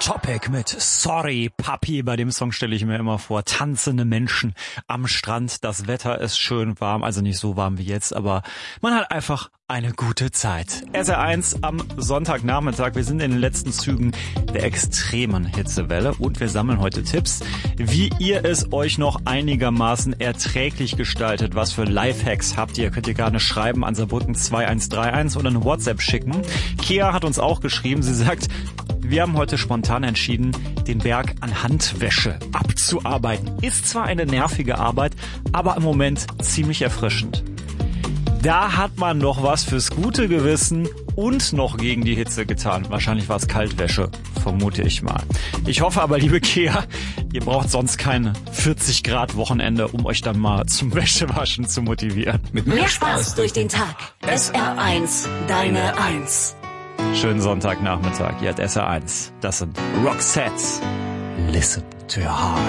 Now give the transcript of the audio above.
Topic mit Sorry Papi. Bei dem Song stelle ich mir immer vor, tanzende Menschen am Strand. Das Wetter ist schön warm, also nicht so warm wie jetzt, aber man hat einfach eine gute Zeit. SR1 am Sonntagnachmittag. Wir sind in den letzten Zügen der extremen Hitzewelle und wir sammeln heute Tipps, wie ihr es euch noch einigermaßen erträglich gestaltet. Was für Lifehacks habt ihr? Könnt ihr gerne schreiben an Saarbrücken 2131 oder eine WhatsApp schicken. Kea hat uns auch geschrieben. Sie sagt, wir haben heute spontan entschieden, den Berg an Handwäsche abzuarbeiten. Ist zwar eine nervige Arbeit, aber im Moment ziemlich erfrischend. Da hat man noch was fürs gute Gewissen und noch gegen die Hitze getan. Wahrscheinlich war es Kaltwäsche, vermute ich mal. Ich hoffe aber, liebe Kea, ihr braucht sonst keine 40 Grad Wochenende, um euch dann mal zum Wäschewaschen zu motivieren. Mit mehr Spaß durch den Tag. SR1, deine 1. Schönen Sonntagnachmittag, ihr habt SR1. Das sind Roxette. Listen to your heart.